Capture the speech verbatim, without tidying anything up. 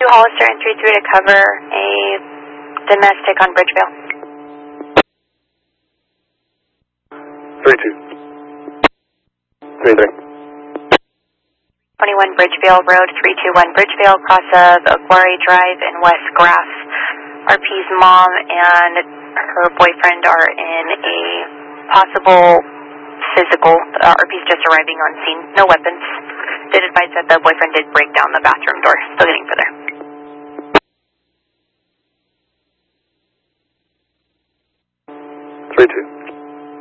Hollister and three three to cover a domestic on Bridgeville. three two. three three. twenty-one Bridgeville Road, three two one Bridgeville, cross of Aquari Drive in West Graff. R P's mom and her boyfriend are in a possible physical. Uh, R P's just arriving on scene. No weapons. Did advise that the boyfriend did break down the bathroom door. Still getting further.